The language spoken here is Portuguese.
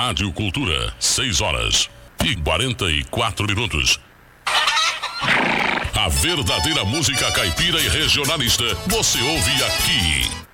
Rádio Cultura, 6h44. A verdadeira música caipira e regionalista você ouve aqui.